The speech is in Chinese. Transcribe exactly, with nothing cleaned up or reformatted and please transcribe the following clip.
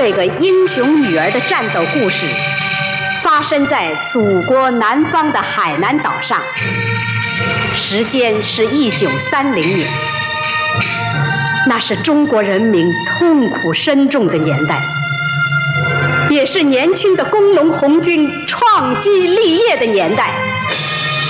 这个英雄女儿的战斗故事发生在祖国南方的海南岛上，时间是一九三零年，那是中国人民痛苦深重的年代，也是年轻的工农红军创基立业的年代。